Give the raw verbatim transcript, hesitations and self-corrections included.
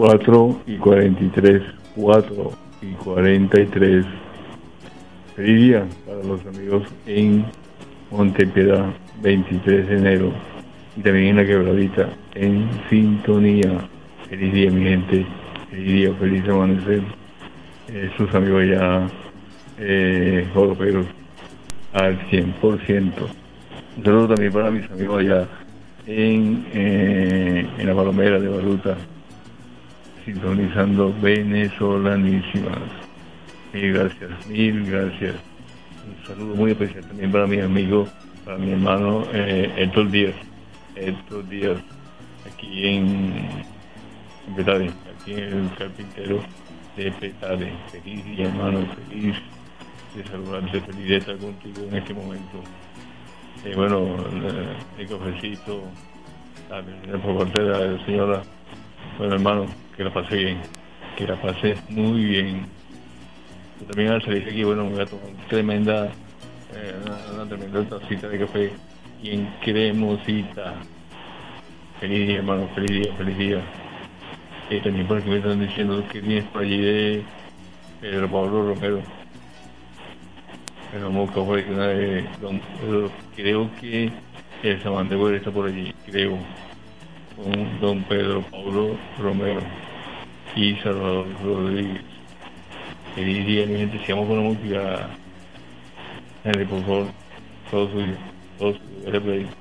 cuatro y cuarenta y tres, cuatro y cuarenta y tres. Feliz día para los amigos en Montepiedad, veintitrés de enero. Y también en la Quebradita, en sintonía. Feliz día, mi gente. Feliz día, feliz amanecer. Eh, sus amigos ya eh, joroperos al cien por ciento. Un saludo también para mis amigos allá en, eh, en la Palomera de Baruta, sintonizando venezolanísimas. Mil gracias, mil gracias. Un saludo muy especial también para mi amigo, para mi hermano eh, Héctor Díaz. Héctor Díaz, aquí en, en Petare, aquí en el carpintero de Petare. Feliz día, hermano, feliz de saludarte, feliz de estar contigo en este momento. Eh, bueno, el, el cafecito, la visita por parte de la señora. Bueno, hermano, que la pase bien, que la pase muy bien. Yo también al salir aquí, bueno, me voy a tomar tremenda, eh, una, una tremenda tacita de café bien cremosita. Feliz día, hermano, feliz día, feliz día. Y eh, también por aquí me están diciendo que tienes por allí de Pedro Pablo Romero. Pero vamos a ver una de don Pedro. Creo que el Samantha está por allí, creo, con don Pedro Pablo Romero y Salvador Rodríguez. Feliz día, mi gente. Sigamos con la música. Henry, por favor, todo suyo, todo suyo.